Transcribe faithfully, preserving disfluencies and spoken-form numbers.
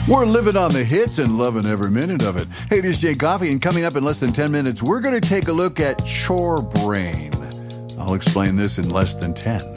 We're living on the hits and loving every minute of it. Hey, this is Jay Coffey, and coming up in less than ten minutes, we're going to take a look at chore brain. I'll explain this in less than ten.